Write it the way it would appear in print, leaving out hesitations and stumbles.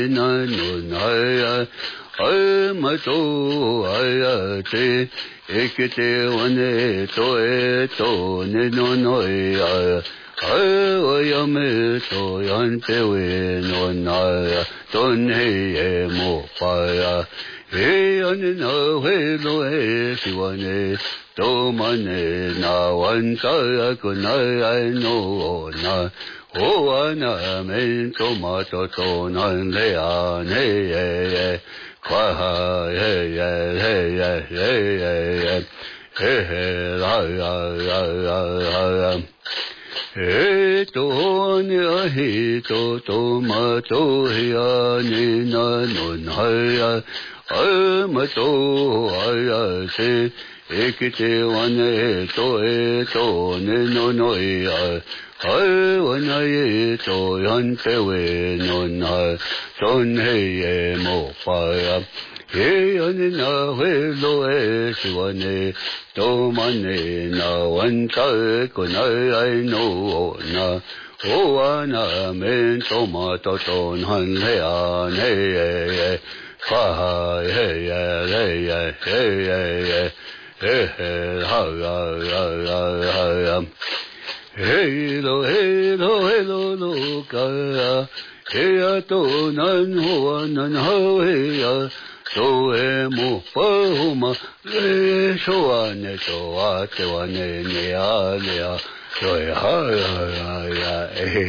na no na ya ai ma to ai te ekete one to ne no no ya ai o ya me to yan te we no na ya ton he mo pa ya he an na he lo he si wane to mane na wan sa ko na ai no na o ana men to ma to na le a ne ye kwa ha ye he la ya he to ne he to ma to he ne na no na ya ma to ya se ekite wane to ne no no ya wana ye to yan te we no na ton he ye mo pa ya he an na he lo e si wane to mane na wan ta ko na ai no na o ana men to ma to han he an he ye fa he ye he ha Hello, lo, ka, hea to nan hoa nan hau hea, so e mo pahuma, le soa ne soa te wane ne a lea, so e ha,